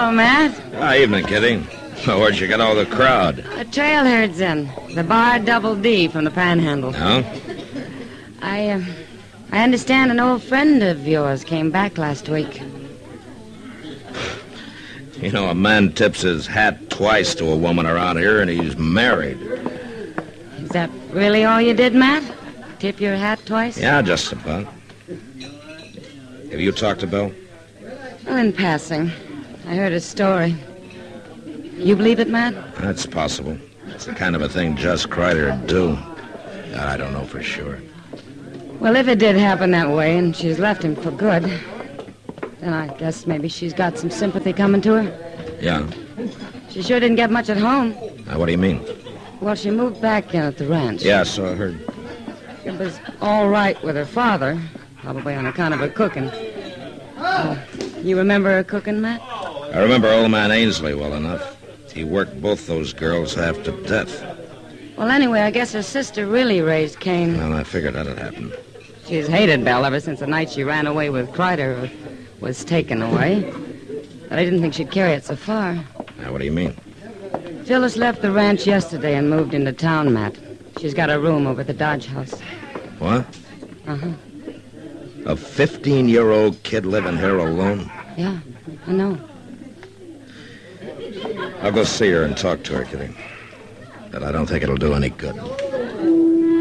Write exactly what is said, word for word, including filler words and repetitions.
Hello, Matt. Ah, evening, Kitty. Where'd you get all the crowd? The trailherd's in. The bar Double D from the Panhandle. No? I, uh, I understand an old friend of yours came back last week. You know, a man tips his hat twice to a woman around here, and he's married. Is that really all you did, Matt? Tip your hat twice? Yeah, just about. Have you talked to Bill? Well, in passing. I heard his story. You believe it, Matt? That's possible. It's the kind of a thing Jess Kreider would do. I don't know for sure. Well, if it did happen that way and she's left him for good, then I guess maybe she's got some sympathy coming to her. Yeah. She sure didn't get much at home. Now, what do you mean? Well, she moved back in at the ranch. Yeah, so I heard. It was all right with her father, probably on account of her cooking. Oh, you remember her cooking, Matt? I remember old man Ainsley well enough. He worked both those girls half to death. Well, anyway, I guess her sister really raised Cain. Well, I figured that'd happen. She's hated Belle ever since the night she ran away with Kreider was taken away. But I didn't think she'd carry it so far. Now, what do you mean? Phyllis left the ranch yesterday and moved into town, Matt. She's got a room over at the Dodge House. What? Uh-huh. A fifteen-year-old kid living here alone? Yeah, I know. I'll go see her and talk to her, Kitty. But I don't think it'll do any good.